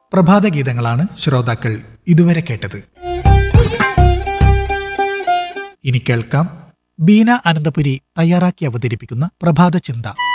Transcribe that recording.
പ്രഭാത ഗീതങ്ങളാണ് ശ്രോതാക്കൾ ഇതുവരെ കേട്ടത്. ഇനി കേൾക്കാം ബീന അനന്തപുരി തയ്യാറാക്കി അവതരിപ്പിക്കുന്ന പ്രഭാത ചിന്ത.